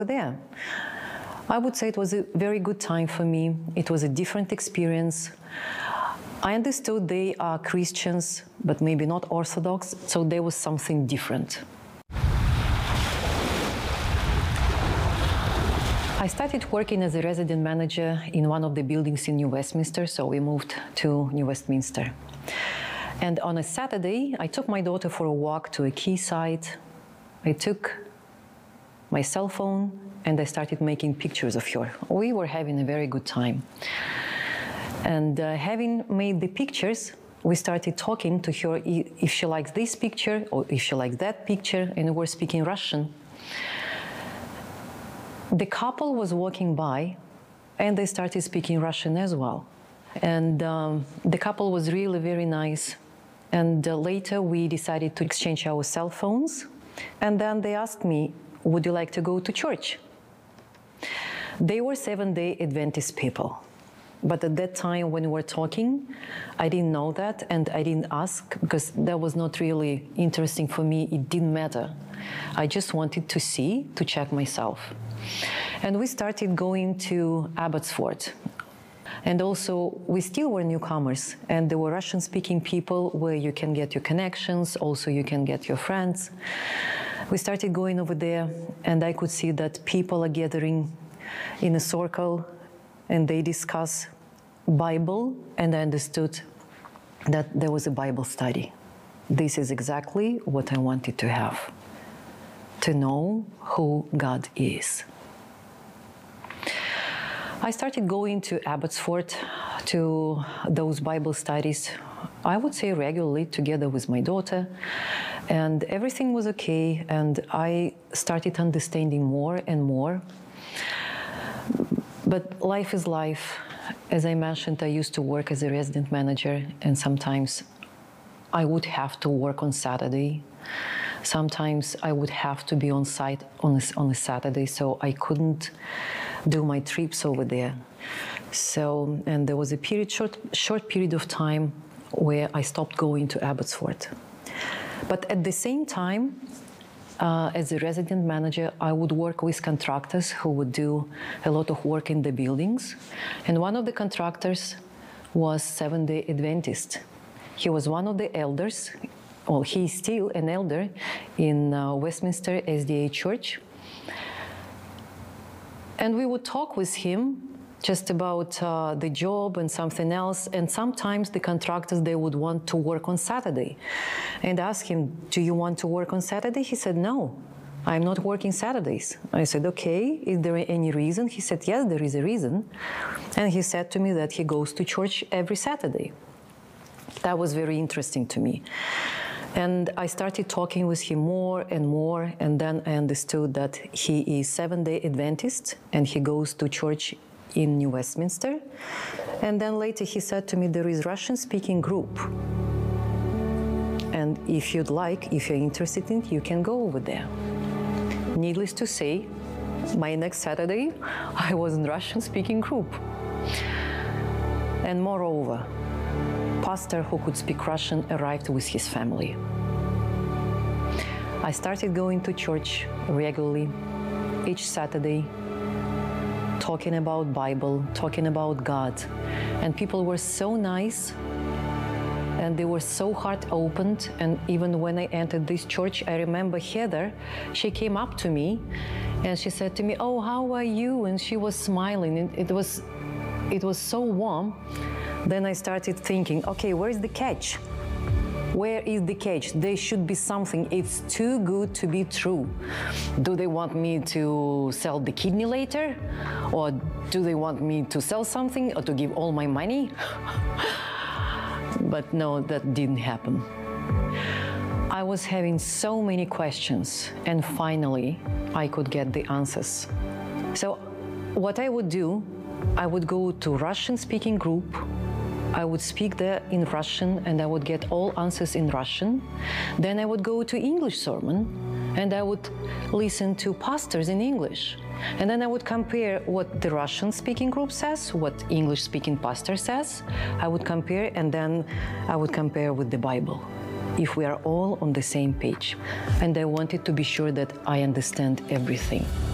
there. I would say it was a very good time for me. It was a different experience. I understood they are Christians, but maybe not Orthodox, so there was something different. I started working as a resident manager in one of the buildings in New Westminster, so we moved to New Westminster. And on a Saturday, I took my daughter for a walk to a quayside. I took my cell phone and I started making pictures of her. We were having a very good time. And having made the pictures, we started talking to her if she likes this picture or if she likes that picture, and we were speaking Russian. The couple was walking by and they started speaking Russian as well. And the couple was really very nice. And later we decided to exchange our cell phones. And then they asked me, would you like to go to church? They were Seventh-day Adventist people. But at that time when we were talking, I didn't know that and I didn't ask because that was not really interesting for me. It didn't matter. I just wanted to see, to check myself. And we started going to Abbotsford. And also, we still were newcomers, and there were Russian-speaking people where you can get your connections, also you can get your friends. We started going over there, and I could see that people are gathering in a circle, and they discuss Bible, and I understood that there was a Bible study. This is exactly what I wanted to have, to know who God is. I started going to Abbotsford to those Bible studies, I would say regularly, together with my daughter, and everything was okay, and I started understanding more and more. But life is life. As I mentioned, I used to work as a resident manager, and sometimes I would have to work on Saturday. Sometimes I would have to be on site on a Saturday, so I couldn't do my trips over there. So, and there was a short period of time where I stopped going to Abbotsford. But at the same time, as a resident manager, I would work with contractors who would do a lot of work in the buildings. And one of the contractors was Seventh-day Adventist. He was one of the elders. Well, he's still an elder in Westminster SDA Church. And we would talk with him just about the job and something else. And sometimes the contractors, they would want to work on Saturday. And ask him, do you want to work on Saturday? He said, no, I'm not working Saturdays. I said, okay, is there any reason? He said, yes, there is a reason. And he said to me that he goes to church every Saturday. That was very interesting to me. And I started talking with him more, and then I understood that he is Seventh-day Adventist, and he goes to church in New Westminster. And then later he said to me, there is Russian-speaking group. And if you'd like, if you're interested in it, you can go over there. Needless to say, my next Saturday, I was in Russian-speaking group. And moreover, pastor who could speak Russian arrived with his family. I started going to church regularly, each Saturday, talking about Bible, talking about God. And people were so nice, and they were so heart-opened. And even when I entered this church, I remember Heather, she came up to me, and she said to me, oh, how are you? And she was smiling, and it was so warm. Then I started thinking, okay, where is the catch? Where is the catch? There should be something. It's too good to be true. Do they want me to sell the kidney later? Or do they want me to sell something or to give all my money? But no, that didn't happen. I was having so many questions, and finally I could get the answers. So what I would do, I would go to Russian-speaking group. I would speak there in Russian, and I would get all answers in Russian. Then I would go to English sermon, and I would listen to pastors in English. And then I would compare what the Russian-speaking group says, what English-speaking pastor says. I would compare, and then I would compare with the Bible, if we are all on the same page. And I wanted to be sure that I understand everything.